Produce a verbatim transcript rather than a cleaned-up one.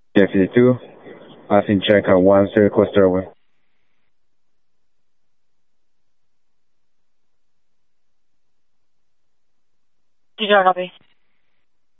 Jet fifty-two, passing check at one Circle Stairway. Did you copy?